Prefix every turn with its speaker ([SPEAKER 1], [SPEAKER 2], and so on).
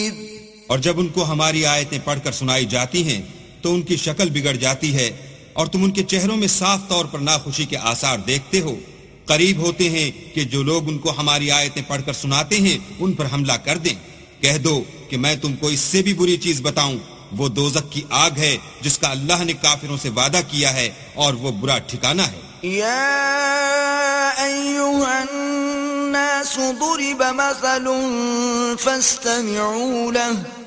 [SPEAKER 1] और जब उनको हमारी आयतें पढ़कर सुनाई जाती हैं तो उनकी शक्ल बिगड़ जाती है और तुम उनके चेहरों में साफ तौर पर नाखुशी के आसार देखते हो। करीब होते हैं कि जो लोग उनको हमारी आयतें पढ़कर सुनाते हैं उन पर हमला कर दें। कह दो कि मैं तुमको इससे भी बुरी चीज बताऊं, वो दोज़ख की आग है जिसका अल्लाह ने काफिरों से वादा किया है और वो बुरा ठिकाना है।
[SPEAKER 2] या अय्युहन नास दुरिब मसलुन फस्तमिऊ लह